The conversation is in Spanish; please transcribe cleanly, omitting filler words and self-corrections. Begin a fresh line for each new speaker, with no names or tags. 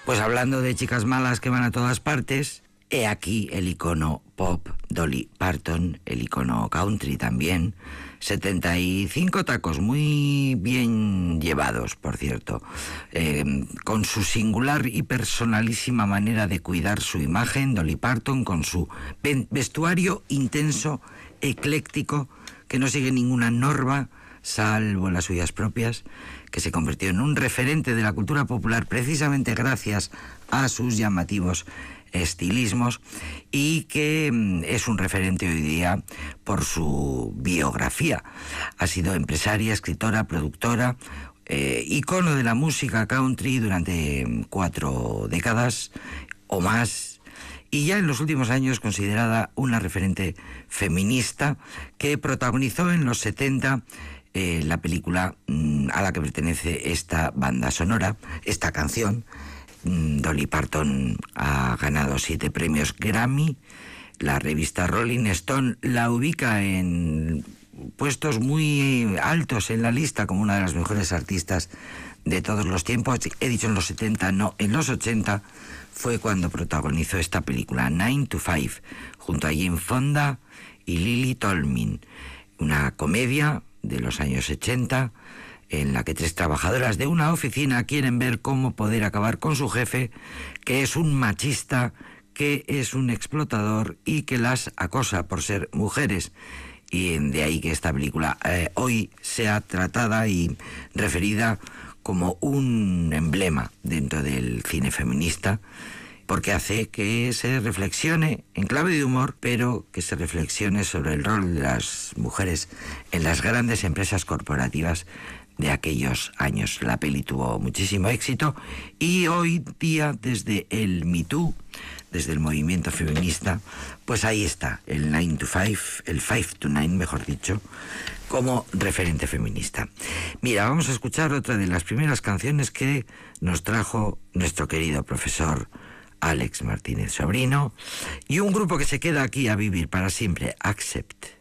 Pues hablando de chicas malas que van a todas partes, he aquí el icono pop Dolly Parton, el icono country también. 75 tacos, muy bien llevados, por cierto, con su singular y personalísima manera de cuidar su imagen, Dolly Parton, con su vestuario intenso, ecléctico, que no sigue ninguna norma, salvo las suyas propias, que se convirtió en un referente de la cultura popular precisamente gracias a sus llamativos estilismos, y que es un referente hoy día por su biografía. Ha sido empresaria, escritora, productora, ícono de la música country durante 4 décadas o más, y ya en los últimos años considerada una referente feminista que protagonizó en los 70 la película a la que pertenece esta banda sonora, esta canción. Dolly Parton ha ganado 7 premios Grammy. La revista Rolling Stone la ubica en puestos muy altos en la lista como una de las mejores artistas de todos los tiempos. He dicho en los 70, no, en los 80 fue cuando protagonizó esta película, 9 to 5, junto a Jane Fonda y Lily Tomlin, una comedia de los años 80, en la que 3 trabajadoras de una oficina quieren ver cómo poder acabar con su jefe, que es un machista, que es un explotador y que las acosa por ser mujeres. Y de ahí que esta película hoy sea tratada y referida como un emblema dentro del cine feminista, porque hace que se reflexione en clave de humor, pero que se reflexione sobre el rol de las mujeres en las grandes empresas corporativas de aquellos años. La peli tuvo muchísimo éxito y hoy día, desde el Me Too, desde el movimiento feminista, pues ahí está, el 9 to 5, el 5 to 9, mejor dicho, como referente feminista. Mira, vamos a escuchar otra de las primeras canciones que nos trajo nuestro querido profesor Alex Martínez Sobrino, y un grupo que se queda aquí a vivir para siempre, Accept.